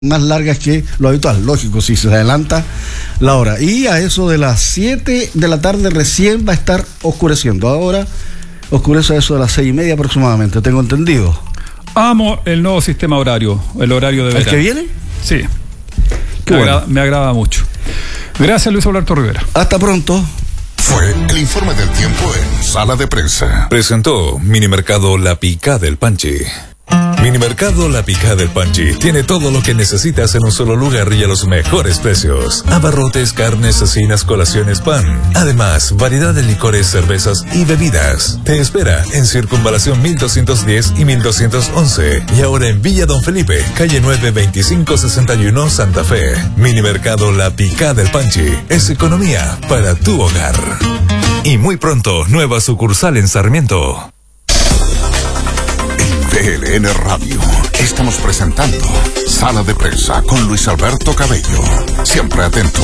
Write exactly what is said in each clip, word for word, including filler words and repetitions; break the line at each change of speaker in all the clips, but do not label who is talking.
más largas que lo habitual, lógico, si se adelanta la hora. Y a eso de las siete de la tarde recién va a estar oscureciendo. Ahora oscurece a eso de las seis y media aproximadamente, tengo entendido.
Amo el nuevo sistema horario, el horario de verano.
¿El que viene?
Sí.
Qué
me,
bueno.
agrada, me agrada mucho. Gracias, Luis Alberto Rivera.
Hasta pronto.
Fue el informe del tiempo en Sala de Prensa. Presentó Minimercado La Picada del Panchi. Minimercado La Picada del Panchi tiene todo lo que necesitas en un solo lugar y a los mejores precios. Abarrotes, carnes, cecinas, colaciones, pan. Además, variedad de licores, cervezas y bebidas. Te espera en Circunvalación mil doscientos diez y mil doscientos once. Y ahora en Villa Don Felipe, calle nueve veinticinco sesenta y uno, Santa Fe. Minimercado La Picada del Panchi es economía para tu hogar. Y muy pronto, nueva sucursal en Sarmiento. V L N Radio. Estamos presentando Sala de Prensa con Luis Alberto Cabello. Siempre atentos.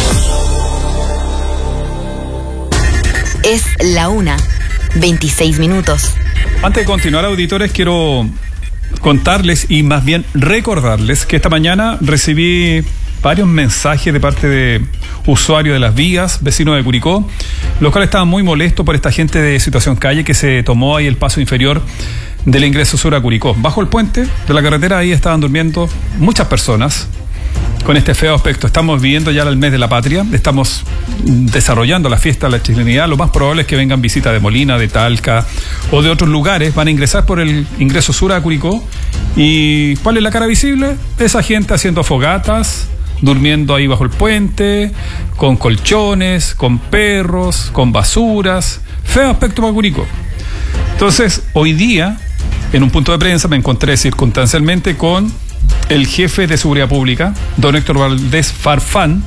Es la una, veintiséis minutos.
Antes de continuar, auditores, quiero contarles y más bien recordarles que esta mañana recibí varios mensajes de parte de usuarios de las vías, vecinos de Curicó, los cuales estaban muy molestos por esta gente de situación calle que se tomó ahí el paso inferior del ingreso sur a Curicó. Bajo el puente de la carretera ahí estaban durmiendo muchas personas con este feo aspecto. Estamos viviendo ya el mes de la patria, estamos desarrollando la fiesta de la chilenidad. Lo más probable es que vengan visitas de Molina, de Talca o de otros lugares. Van a ingresar por el ingreso sur a Curicó. ¿Y cuál es la cara visible? Esa gente haciendo fogatas, durmiendo ahí bajo el puente, con colchones, con perros, con basuras. Feo aspecto para Curicó. Entonces, hoy día, en un punto de prensa, me encontré circunstancialmente con el jefe de Seguridad Pública, don Héctor Valdés Farfán,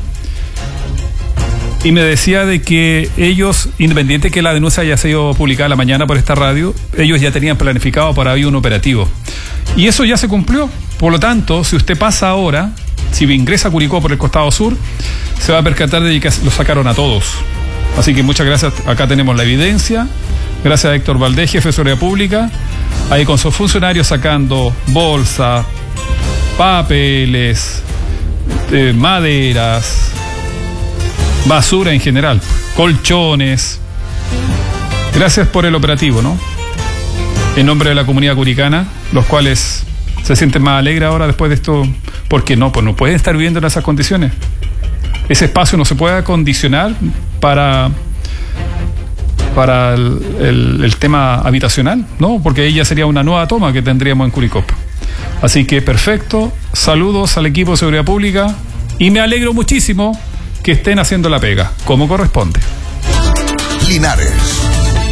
y me decía de que ellos, independiente que la denuncia haya sido publicada la mañana por esta radio, ellos ya tenían planificado para hoy un operativo. Y eso ya se cumplió. Por lo tanto, si usted pasa ahora, si ingresa a Curicó por el costado sur, se va a percatar de que lo sacaron a todos. Así que muchas gracias. Acá tenemos la evidencia. Gracias a Héctor Valdés, jefe de Seguridad Pública, ahí con sus funcionarios sacando bolsas, papeles, eh, maderas, basura en general, colchones. Gracias por el operativo, ¿no? En nombre de la comunidad curicana, los cuales se sienten más alegres ahora después de esto, porque no, pues no pueden estar viviendo en esas condiciones. Ese espacio no se puede acondicionar para... para el, el, el tema habitacional, ¿no? Porque ahí ya sería una nueva toma que tendríamos en Curicó. Así que perfecto, saludos al equipo de Seguridad Pública y me alegro muchísimo que estén haciendo la pega, como corresponde.
Linares.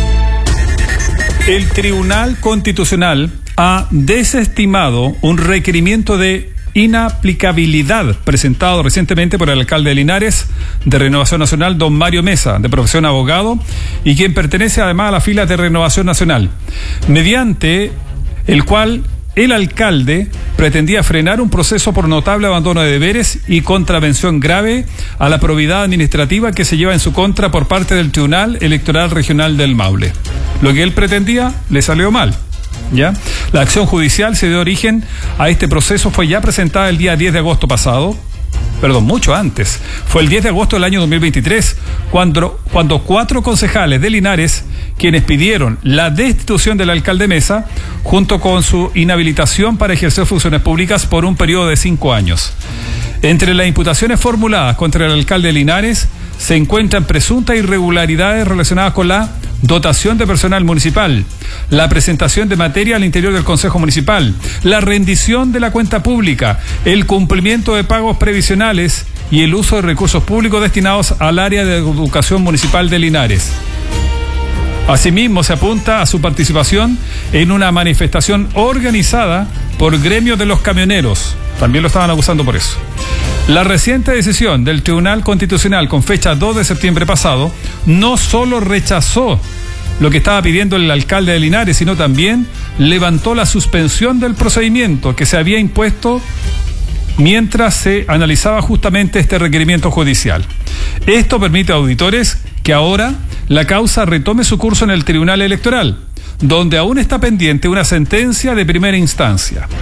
El Tribunal Constitucional ha desestimado un requerimiento de inaplicabilidad presentado recientemente por el alcalde de Linares de Renovación Nacional, don Mario Mesa, de profesión abogado, y quien pertenece además a la fila de Renovación Nacional, mediante el cual el alcalde pretendía frenar un proceso por notable abandono de deberes y contravención grave a la probidad administrativa que se lleva en su contra por parte del Tribunal Electoral Regional del Maule. Lo que él pretendía le salió mal. ¿Ya? La acción judicial se dio origen a este proceso, fue ya presentada el día diez de agosto pasado, perdón, mucho antes, fue el diez de agosto del año dos mil veintitrés, cuando, cuando cuatro concejales de Linares, quienes pidieron la destitución del alcalde Mesa, junto con su inhabilitación para ejercer funciones públicas por un periodo de cinco años. Entre las imputaciones formuladas contra el alcalde de Linares se encuentran presuntas irregularidades relacionadas con la dotación de personal municipal, la presentación de materia al interior del Consejo Municipal, la rendición de la cuenta pública, el cumplimiento de pagos previsionales y el uso de recursos públicos destinados al área de educación municipal de Linares. Asimismo, se apunta a su participación en una manifestación organizada por gremios de los camioneros. También lo estaban acusando por eso. La reciente decisión del Tribunal Constitucional con fecha dos de septiembre pasado no solo rechazó lo que estaba pidiendo el alcalde de Linares, sino también levantó la suspensión del procedimiento que se había impuesto mientras se analizaba justamente este requerimiento judicial. Esto permite a auditores que ahora la causa retome su curso en el Tribunal Electoral, donde aún está pendiente una sentencia de primera instancia.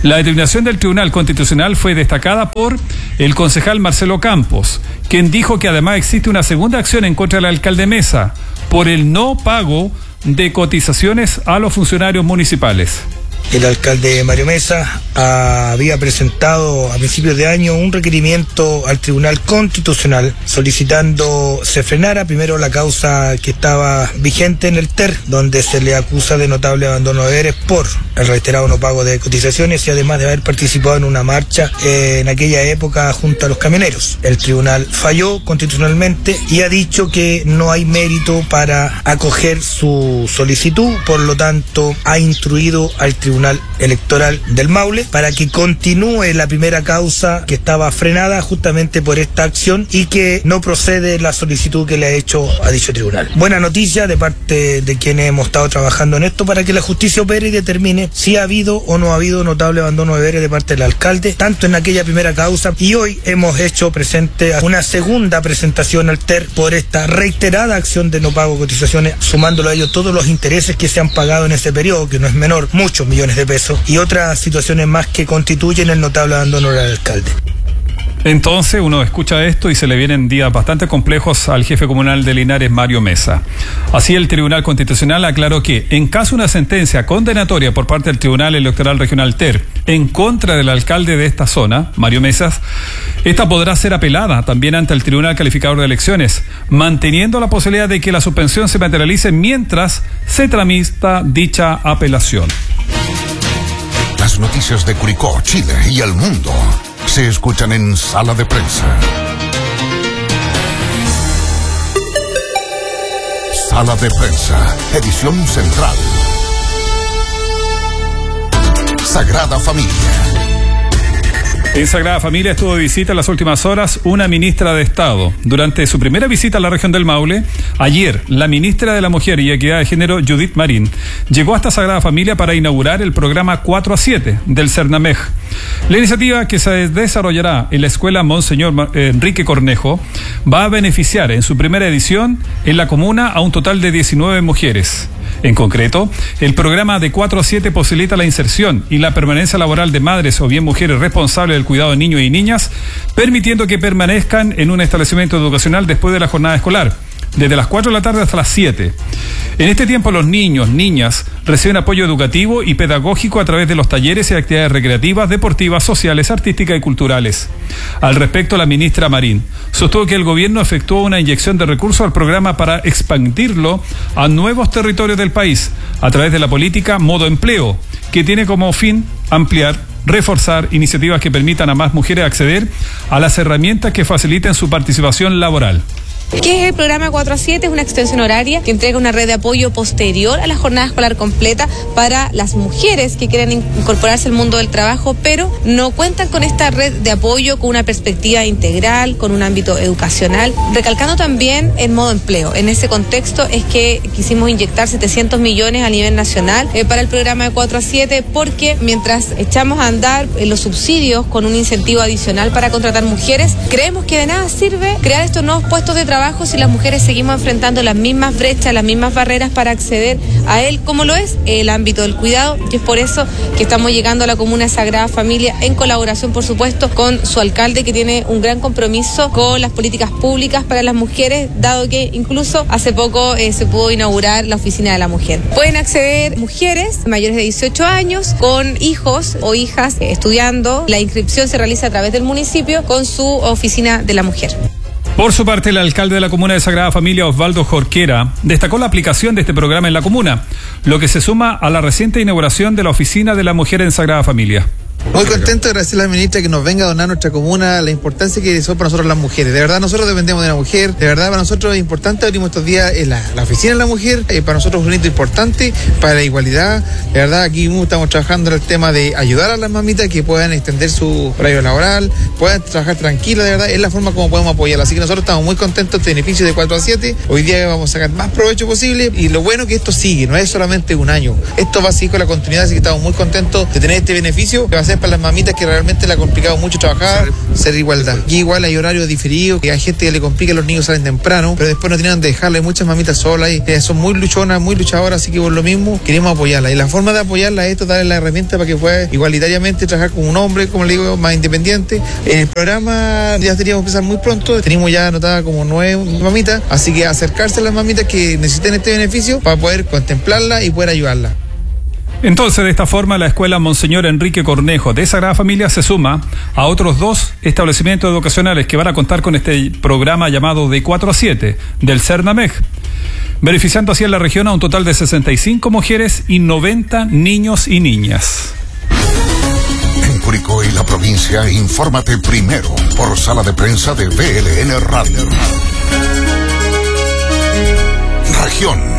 La determinación del Tribunal Constitucional fue destacada por el concejal Marcelo Campos, quien dijo que además existe una segunda acción en contra del alcalde Mesa por el no pago de cotizaciones a los funcionarios municipales.
El alcalde Mario Mesa había presentado a principios de año un requerimiento al Tribunal Constitucional solicitando se frenara primero la causa que estaba vigente en el T E R, donde se le acusa de notable abandono de deberes por el reiterado no pago de cotizaciones y además de haber participado en una marcha eh, en aquella época junto a los camioneros. El tribunal falló constitucionalmente y ha dicho que no hay mérito para acoger su solicitud, por lo tanto ha instruido al Tribunal Electoral del Maule para que continúe la primera causa que estaba frenada justamente por esta acción y que no procede la solicitud que le ha hecho a dicho tribunal. Buena noticia de parte de quienes hemos estado trabajando en esto para que la justicia opere y determine si ha habido o no ha habido notable abandono de deberes de parte del alcalde, tanto en aquella primera causa, y hoy hemos hecho presente una segunda presentación al T E R por esta reiterada acción de no pago de cotizaciones, sumándolo a ello todos los intereses que se han pagado en ese periodo, que no es menor, muchos millones de pesos, y otras situaciones más que constituyen el notable abandono del alcalde.
Entonces uno escucha esto y se le vienen días bastante complejos al jefe comunal de Linares, Mario Mesa. Así, el Tribunal Constitucional aclaró que, en caso de una sentencia condenatoria por parte del Tribunal Electoral Regional T E R en contra del alcalde de esta zona, Mario Mesas, esta podrá ser apelada también ante el Tribunal Calificador de Elecciones, manteniendo la posibilidad de que la suspensión se materialice mientras se tramita dicha apelación.
Las noticias de Curicó, Chile y el mundo se escuchan en Sala de Prensa. Sala de Prensa, edición central. Sagrada Familia.
En Sagrada Familia estuvo de visita en las últimas horas una ministra de Estado. Durante su primera visita a la región del Maule, ayer, la ministra de la Mujer y Equidad de Género, Judith Marín, llegó hasta Sagrada Familia para inaugurar el programa cuatro a siete del CERNAMEJ. La iniciativa, que se desarrollará en la Escuela Monseñor Enrique Cornejo, va a beneficiar en su primera edición en la comuna a un total de diecinueve mujeres. En concreto, el programa de cuatro a siete posibilita la inserción y la permanencia laboral de madres o bien mujeres responsables del cuidado de niños y niñas, permitiendo que permanezcan en un establecimiento educacional después de la jornada escolar, desde las cuatro de la tarde hasta las siete. En este tiempo, los niños, niñas reciben apoyo educativo y pedagógico a través de los talleres y actividades recreativas, deportivas, sociales, artísticas y culturales. Al respecto, la ministra Marín sostuvo que el gobierno efectuó una inyección de recursos al programa para expandirlo a nuevos territorios del país a través de la política Modo Empleo, que tiene como fin ampliar, reforzar iniciativas que permitan a más mujeres acceder a las herramientas que faciliten su participación laboral.
¿Qué es el programa cuatro a siete? Es una extensión horaria que entrega una red de apoyo posterior a la jornada escolar completa para las mujeres que quieren incorporarse al mundo del trabajo, pero no cuentan con esta red de apoyo con una perspectiva integral, con un ámbito educacional, recalcando también el modo empleo. En ese contexto es que quisimos inyectar setecientos millones a nivel nacional eh, para el programa de cuatro a siete, porque mientras echamos a andar eh, los subsidios con un incentivo adicional para contratar mujeres, creemos que de nada sirve crear estos nuevos puestos de trabajo si las mujeres seguimos enfrentando las mismas brechas, las mismas barreras para acceder a él, como lo es el ámbito del cuidado, y es por eso que estamos llegando a la comuna de Sagrada Familia en colaboración, por supuesto, con su alcalde, que tiene un gran compromiso con las políticas públicas para las mujeres, dado que incluso hace poco eh, se pudo inaugurar la oficina de la mujer. Pueden acceder mujeres mayores de dieciocho años con hijos o hijas eh, estudiando. La inscripción se realiza a través del municipio con su oficina de la mujer.
Por su parte, el alcalde de la comuna de Sagrada Familia, Osvaldo Jorquera, destacó la aplicación de este programa en la comuna, lo que se suma a la reciente inauguración de la oficina de la mujer en Sagrada Familia.
Muy contento de agradecer a la ministra que nos venga a donar nuestra comuna, la importancia que son para nosotros las mujeres. De verdad, nosotros dependemos de la mujer. De verdad, para nosotros es importante. Abrimos estos días en la, la oficina de la mujer. Eh, para nosotros es un hito importante para la igualdad. De verdad, aquí estamos trabajando en el tema de ayudar a las mamitas que puedan extender su horario laboral, puedan trabajar tranquilas. De verdad, es la forma como podemos apoyarla. Así que nosotros estamos muy contentos de este beneficio de cuatro a siete. Hoy día vamos a sacar más provecho posible. Y lo bueno es que esto sigue, no es solamente un año. Esto va a seguir con la continuidad, así que estamos muy contentos de tener este beneficio que va a ser especial para las mamitas que realmente le ha complicado mucho trabajar, ser igualdad. Y igual hay horarios diferidos, que hay gente que le complica, los niños salen temprano, pero después no tienen de dejarle, muchas mamitas solas y eh, son muy luchonas, muy luchadoras, así que por lo mismo queremos apoyarla. Y la forma de apoyarla es darle la herramienta para que pueda igualitariamente trabajar con un hombre, como le digo, más independiente. En el programa ya teníamos que empezar muy pronto, tenemos ya anotada como nueve mamitas, así que acercarse a las mamitas que necesiten este beneficio para poder contemplarla y poder ayudarla.
Entonces, de esta forma, la Escuela Monseñor Enrique Cornejo de Sagrada Familia se suma a otros dos establecimientos educacionales que van a contar con este programa llamado de cuatro a siete del CERNAMEG, beneficiando así en la región a un total de sesenta y cinco mujeres y noventa niños y niñas.
En Curicó y la provincia, infórmate primero por Sala de Prensa de B L N Radio. Región.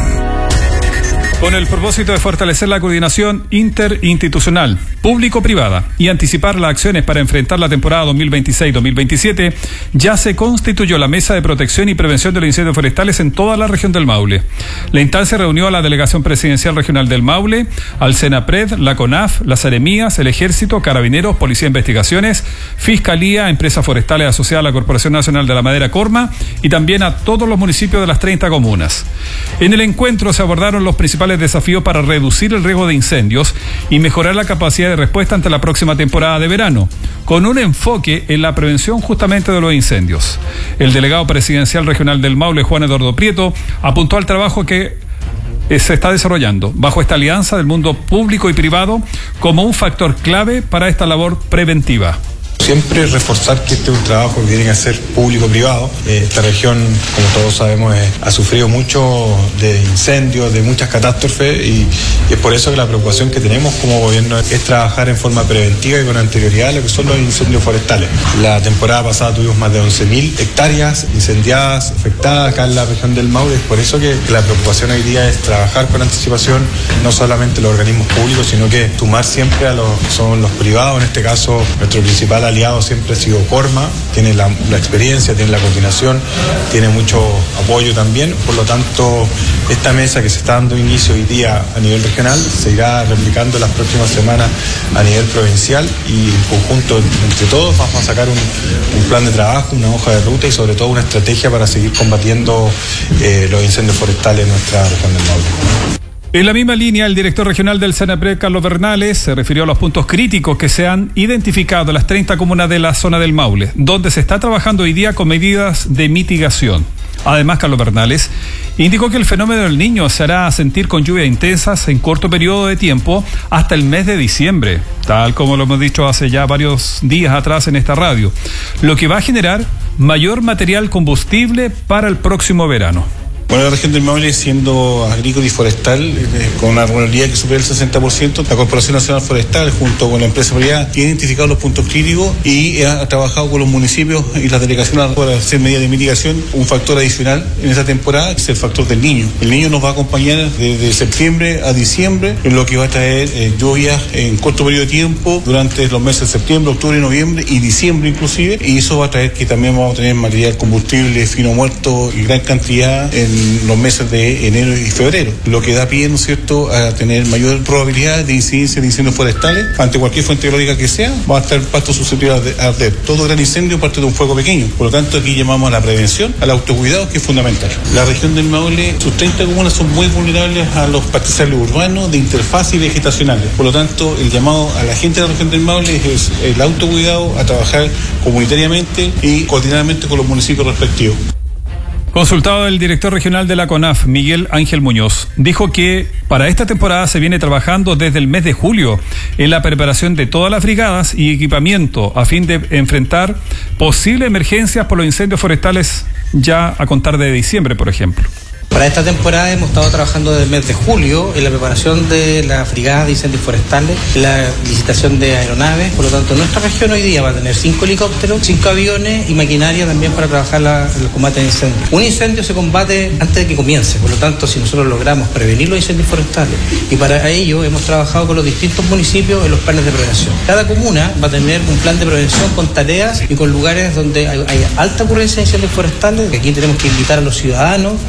Con el propósito de fortalecer la coordinación interinstitucional, público-privada y anticipar las acciones para enfrentar la temporada dos mil veintiséis dos mil veintisiete, ya se constituyó la Mesa de Protección y Prevención de los Incendios Forestales en toda la región del Maule. La instancia reunió a la Delegación Presidencial Regional del Maule, al CENAPRED, la CONAF, las Seremías, el Ejército, Carabineros, Policía de Investigaciones, Fiscalía, Empresas Forestales asociadas a la Corporación Nacional de la Madera Corma y también a todos los municipios de las treinta comunas. En el encuentro se abordaron los principales desafíos para reducir el riesgo de incendios y mejorar la capacidad de respuesta ante la próxima temporada de verano, con un enfoque en la prevención justamente de los incendios. El delegado presidencial regional del Maule, Juan Eduardo Prieto, apuntó al trabajo que se está desarrollando bajo esta alianza del mundo público y privado como un factor clave para esta labor preventiva.
Siempre reforzar que este es un trabajo que tiene que hacer público-privado. Eh, esta región, como todos sabemos, eh, ha sufrido mucho de incendios, de muchas catástrofes y, y es por eso que la preocupación que tenemos como gobierno es trabajar en forma preventiva y con anterioridad a lo que son los incendios forestales. La temporada pasada tuvimos más de once mil hectáreas incendiadas, afectadas acá en la región del Maule. Es por eso que la preocupación hoy día es trabajar con anticipación, no solamente los organismos públicos, sino que sumar siempre a los son los privados. En este caso, nuestro principal aliado siempre ha sido Corma, tiene la, la experiencia, tiene la coordinación, tiene mucho apoyo también. Por lo tanto, esta mesa que se está dando inicio hoy día a nivel regional se irá replicando las próximas semanas a nivel provincial y en conjunto entre todos vamos a sacar un, un plan de trabajo, una hoja de ruta y sobre todo una estrategia para seguir combatiendo eh, los incendios forestales en nuestra región del Maule.
En la misma línea, el director regional del CENAPRED, Carlos Bernales, se refirió a los puntos críticos que se han identificado en las treinta comunas de la zona del Maule, donde se está trabajando hoy día con medidas de mitigación. Además, Carlos Bernales indicó que el fenómeno del Niño se hará sentir con lluvias intensas en corto periodo de tiempo hasta el mes de diciembre, tal como lo hemos dicho hace ya varios días atrás en esta radio, lo que va a generar mayor material combustible para el próximo verano.
Bueno, la región del Maule, siendo agrícola y forestal, eh, con una ruralidad que supera el sesenta por ciento, la Corporación Nacional Forestal, junto con la empresa privada, tiene identificado los puntos críticos y ha, ha trabajado con los municipios y las delegaciones para hacer medidas de mitigación. Un factor adicional en esta temporada es el factor del Niño. El Niño nos va a acompañar desde septiembre a diciembre, en lo que va a traer eh, lluvias en corto periodo de tiempo durante los meses de septiembre, octubre, noviembre y diciembre inclusive, y eso va a traer que también vamos a tener material combustible fino muerto y gran cantidad en los meses de enero y febrero, lo que da pie, ¿no es cierto?, a tener mayor probabilidad de incidencia de incendios forestales. Ante cualquier fuente biológica que sea, va a estar el pasto susceptible a arder. Todo gran incendio parte de un fuego pequeño. Por lo tanto, aquí llamamos a la prevención, al autocuidado, que es fundamental. La región del Maule, sus treinta comunas son muy vulnerables a los pastizales urbanos de interfaz y vegetacionales. Por lo tanto, el llamado a la gente de la región del Maule es el autocuidado, a trabajar comunitariamente y coordinadamente con los municipios respectivos.
Consultado el director regional de la CONAF, Miguel Ángel Muñoz, dijo que para esta temporada se viene trabajando desde el mes de julio en la preparación de todas las brigadas y equipamiento a fin de enfrentar posibles emergencias por los incendios forestales ya a contar de diciembre, por ejemplo.
Para esta temporada hemos estado trabajando desde el mes de julio en la preparación de las brigadas de incendios forestales, la licitación de aeronaves. Por lo tanto, nuestra región hoy día va a tener cinco helicópteros, cinco aviones y maquinaria también para trabajar la, el combate de incendios. Un incendio se combate antes de que comience, por lo tanto, si nosotros logramos prevenir los incendios forestales, y para ello hemos trabajado con los distintos municipios en los planes de prevención. Cada comuna va a tener un plan de prevención con tareas y con lugares donde hay, hay alta ocurrencia de incendios forestales, que aquí tenemos que invitar a los ciudadanos a que nos ayuden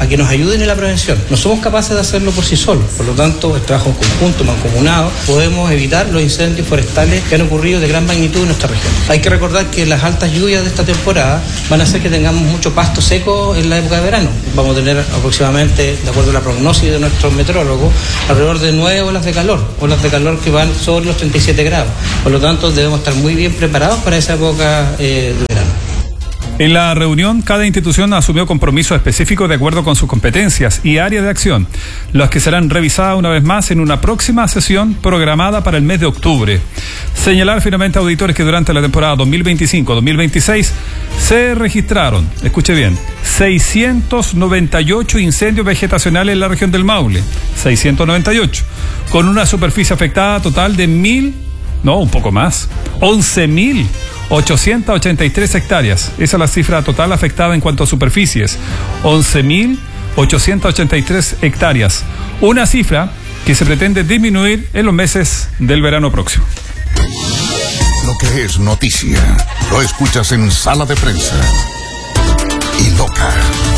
ayuden en la prevención. No somos capaces de hacerlo por sí solos, por lo tanto, el trabajo en conjunto, mancomunado, podemos evitar los incendios forestales que han ocurrido de gran magnitud en nuestra región. Hay que recordar que las altas lluvias de esta temporada van a hacer que tengamos mucho pasto seco en la época de verano. Vamos a tener aproximadamente, de acuerdo a la prognosis de nuestros meteorólogos, alrededor de nueve olas de calor, olas de calor que van sobre los treinta y siete grados. Por lo tanto, debemos estar muy bien preparados para esa época eh, de verano.
En la reunión, cada institución asumió compromisos específicos de acuerdo con sus competencias y áreas de acción, las que serán revisadas una vez más en una próxima sesión programada para el mes de octubre. Señalar finalmente a auditores que durante la temporada dos mil veinticinco dos mil veintiséis se registraron, escuche bien, seiscientos noventa y ocho incendios vegetacionales en la región del Maule, seiscientos noventa y ocho, con una superficie afectada total de mil, no, un poco más, once mil ochocientos ochenta y tres hectáreas. Esa es la cifra total afectada en cuanto a superficies. once mil ochocientos ochenta y tres hectáreas. Una cifra que se pretende disminuir en los meses del verano próximo.
Lo que es noticia, lo escuchas en Sala de Prensa. Y Loca.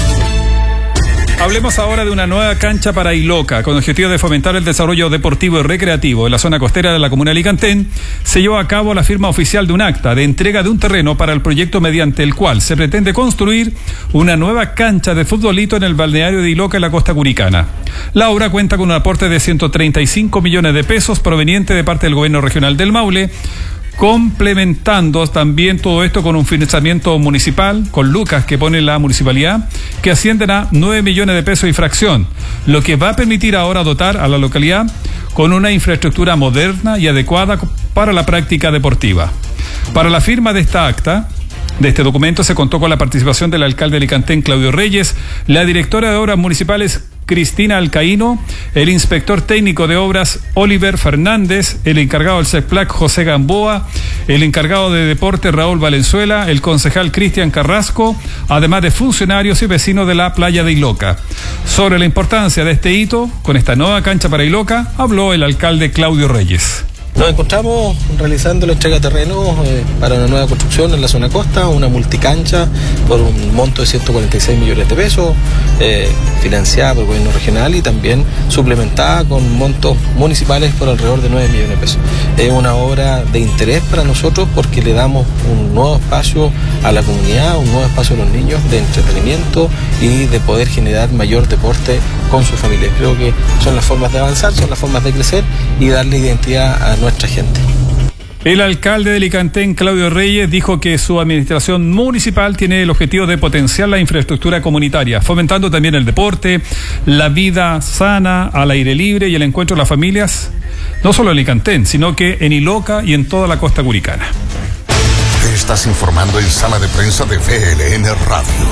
Hablemos ahora de una nueva cancha para Iloca. Con el objetivo de fomentar el desarrollo deportivo y recreativo en la zona costera de la comuna de Alicantén, se llevó a cabo la firma oficial de un acta de entrega de un terreno para el proyecto mediante el cual se pretende construir una nueva cancha de futbolito en el balneario de Iloca en la costa curicana. La obra cuenta con un aporte de ciento treinta y cinco millones de pesos proveniente de parte del gobierno regional del Maule, complementando también todo esto con un financiamiento municipal, con lucas que pone la municipalidad, que ascienden a nueve millones de pesos y fracción, lo que va a permitir ahora dotar a la localidad con una infraestructura moderna y adecuada para la práctica deportiva. Para la firma de esta acta, de este documento, se contó con la participación del alcalde de Alicantén, Claudio Reyes, la directora de Obras Municipales, Cristina Alcaíno, el inspector técnico de obras, Oliver Fernández, el encargado del CEPLAC, José Gamboa, el encargado de deporte, Raúl Valenzuela, el concejal Cristian Carrasco, además de funcionarios y vecinos de la playa de Iloca. Sobre la importancia de este hito, con esta nueva cancha para Iloca, habló el alcalde Claudio Reyes.
Nos encontramos realizando la entrega de terrenos eh, para una nueva construcción en la zona costa, una multicancha por un monto de ciento cuarenta y seis millones de pesos, eh, financiada por el gobierno regional y también suplementada con montos municipales por alrededor de nueve millones de pesos. Es una obra de interés para nosotros porque le damos un nuevo espacio a la comunidad, un nuevo espacio a los niños de entretenimiento y de poder generar mayor deporte con sus familias. Creo que son las formas de avanzar, son las formas de crecer y darle identidad a nuestra gente.
El alcalde de Alicantén, Claudio Reyes, dijo que su administración municipal tiene el objetivo de potenciar la infraestructura comunitaria, fomentando también el deporte, la vida sana, al aire libre y el encuentro de las familias, no solo en Alicantén, sino que en Iloca y en toda la costa curicana.
Te estás informando en Sala de Prensa de V L N Radio.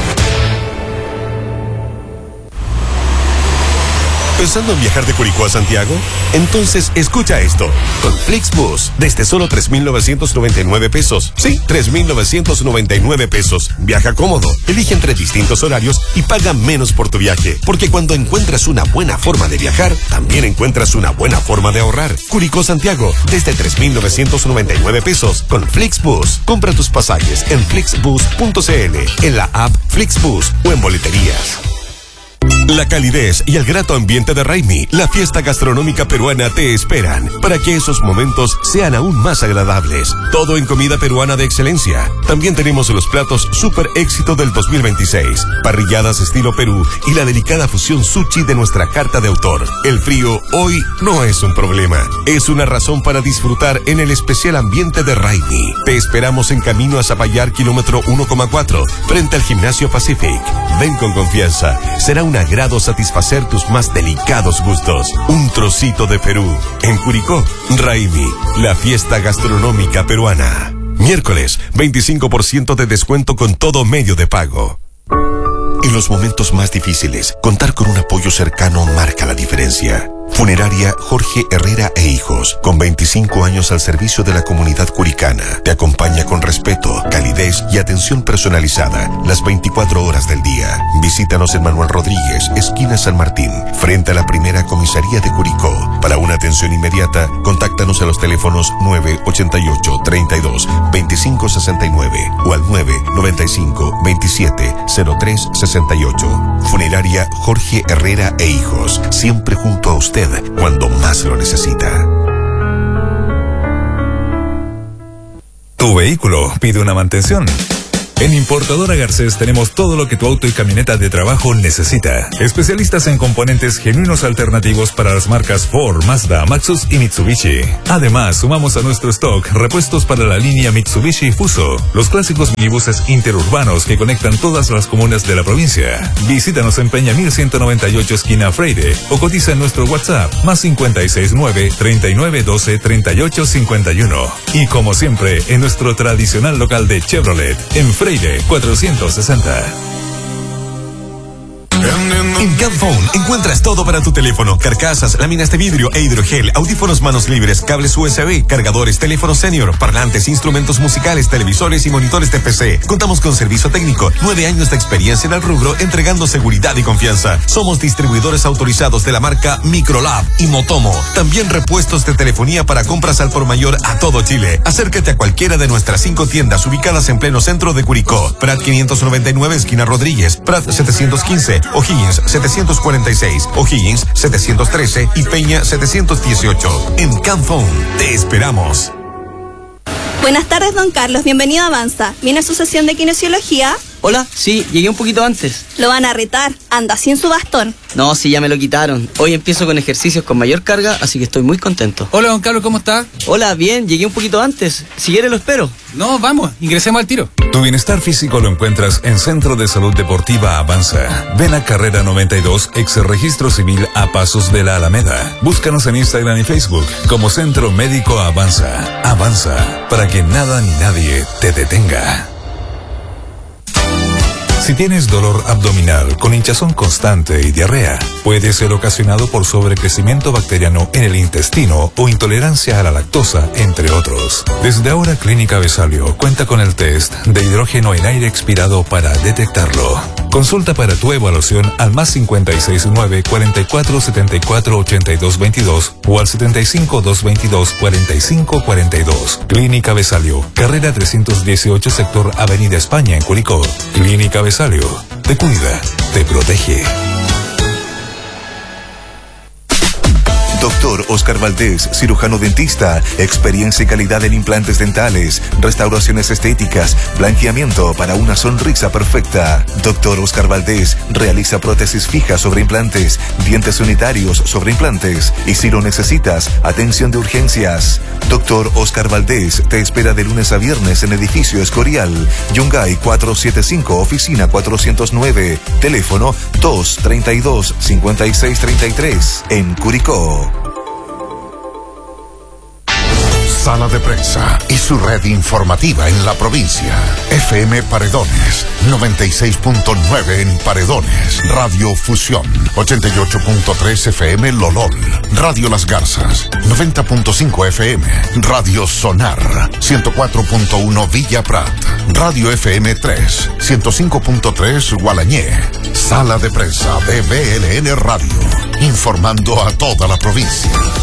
¿Pensando en viajar de Curicó a Santiago? Entonces escucha esto. Con Flixbus, desde solo tres mil novecientos noventa y nueve pesos. Sí, tres mil novecientos noventa y nueve pesos. Viaja cómodo, elige entre distintos horarios y paga menos por tu viaje. Porque cuando encuentras una buena forma de viajar, también encuentras una buena forma de ahorrar. Curicó Santiago, desde tres mil novecientos noventa y nueve pesos. Con Flixbus, compra tus pasajes en flixbus punto c l, en la app Flixbus o en boleterías. La calidez y el grato ambiente de Raimi, la fiesta gastronómica peruana, te esperan para que esos momentos sean aún más agradables. Todo en comida peruana de excelencia. También tenemos los platos super éxito del dos mil veintiséis, parrilladas estilo Perú y la delicada fusión sushi de nuestra carta de autor. El frío hoy no es un problema, es una razón para disfrutar en el especial ambiente de Raimi. Te esperamos en camino a Zapallar, kilómetro uno coma cuatro, frente al Gimnasio Pacific. Ven con confianza, será un agrado satisfacer tus más delicados gustos. Un trocito de Perú. En Curicó, Raimi, la fiesta gastronómica peruana. Miércoles, veinticinco por ciento de descuento con todo medio de pago. En los momentos más difíciles, contar con un apoyo cercano marca la diferencia. Funeraria Jorge Herrera e Hijos, con veinticinco años al servicio de la comunidad curicana, te acompaña con respeto, calidad calidez y atención personalizada las veinticuatro horas del día. Visítanos en Manuel Rodríguez, esquina San Martín, frente a la primera comisaría de Curicó. Para una atención inmediata, contáctanos a los teléfonos nueve ochenta y ocho, treinta y dos, veinticinco sesenta y nueve o al nueve noventa y cinco, veintisiete, cero tres sesenta y ocho. Funeraria Jorge Herrera e Hijos, siempre junto a usted cuando más lo necesita.
Tu vehículo pide una mantención. En Importadora Garcés tenemos todo lo que tu auto y camioneta de trabajo necesita. Especialistas en componentes genuinos alternativos para las marcas Ford, Mazda, Maxus y Mitsubishi. Además, sumamos a nuestro stock repuestos para la línea Mitsubishi Fuso, los clásicos minibuses interurbanos que conectan todas las comunas de la provincia. Visítanos en Peña mil ciento noventa y ocho esquina Freire o cotiza en nuestro WhatsApp más cincuenta y seis nueve, treinta y nueve doce, treinta y ocho cincuenta y uno. Y como siempre, en nuestro tradicional local de Chevrolet, en Freire cuatrocientos sesenta.
En Camphone encuentras todo para tu teléfono: carcasas, láminas de vidrio e hidrogel, audífonos manos libres, cables U S B, cargadores, teléfonos senior, parlantes, instrumentos musicales, televisores y monitores de P C. Contamos con servicio técnico, nueve años de experiencia en el rubro, entregando seguridad y confianza. Somos distribuidores autorizados de la marca Microlab y Motomo. También repuestos de telefonía para compras al por mayor a todo Chile. Acércate a cualquiera de nuestras cinco tiendas ubicadas en pleno centro de Curicó: Prat quinientos noventa y nueve esquina Rodríguez, Prat setecientos quince, O'Higgins setecientos cuarenta y seis, O'Higgins setecientos trece y Peña setecientos dieciocho. En Camphone te esperamos.
Buenas tardes, don Carlos. Bienvenido a Avanza. ¿Viene a su sesión de kinesiología?
Hola, sí, llegué un poquito antes.
Lo van a retar. Anda sin su bastón.
No, sí, ya me lo quitaron. Hoy empiezo con ejercicios con mayor carga, así que estoy muy contento.
Hola, don Carlos, ¿cómo está?
Hola, bien, llegué un poquito antes. Si quiere lo espero.
No, vamos, ingresemos al tiro.
Tu bienestar físico lo encuentras en Centro de Salud Deportiva Avanza. Ven a Carrera noventa y dos, ex registro civil a pasos de la Alameda. Búscanos en Instagram y Facebook como Centro Médico Avanza. Avanza, para que nada ni nadie te detenga. Si tienes dolor abdominal con hinchazón constante y diarrea, puede ser ocasionado por sobrecrecimiento bacteriano en el intestino o intolerancia a la lactosa, entre otros. Desde ahora, Clínica Besalio cuenta con el test de hidrógeno en aire expirado para detectarlo. Consulta para tu evaluación al más cincuenta y seis nueve, cuarenta y cuatro, setenta y cuatro, ochenta y dos veintidós o al setenta y cinco, doscientos veintidós, cuarenta y cinco cuarenta y dos. Clínica Besalio, carrera trescientos dieciocho, sector Avenida España en Curicó. Clínica Besalio, te cuida, te protege.
Doctor Oscar Valdés, cirujano dentista, experiencia y calidad en implantes dentales, restauraciones estéticas, blanqueamiento para una sonrisa perfecta. Doctor Oscar Valdés realiza prótesis fijas sobre implantes, dientes unitarios sobre implantes y, si lo necesitas, atención de urgencias. Doctor Oscar Valdés te espera de lunes a viernes en edificio Escorial, Yungay cuatrocientos setenta y cinco, oficina cuatrocientos nueve, teléfono dos treinta y dos, cincuenta y seis treinta y tres, en Curicó.
Sala de Prensa y su red informativa en la provincia. F M Paredones, noventa y seis punto nueve en Paredones. Radio Fusión, ochenta y ocho punto tres F M Lolol. Radio Las Garzas, noventa punto cinco F M. Radio Sonar, ciento cuatro punto uno Villa Prat. Radio F M tres, ciento cinco punto tres Gualañé. Sala de Prensa de B L N Radio, informando a toda la provincia.